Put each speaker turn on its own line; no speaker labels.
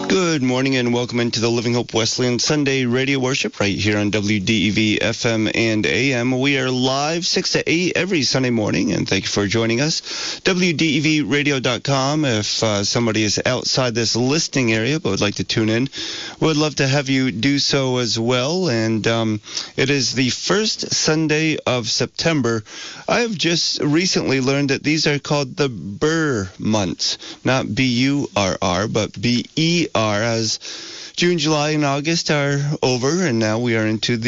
Good morning and welcome into the Living Hope Wesleyan Sunday Radio Worship right here on WDEV FM and AM. We are live 6 to 8 every Sunday morning, and thank you for joining us. WDEVradio.com. If somebody is outside this listening area but would like to tune in, we'd love to have you do so as well. And it is the first Sunday of September. I have just recently learned that these are called the Burr months, not B-U-R-R, but B-E-R, as June, July, and August are over, and now we are into the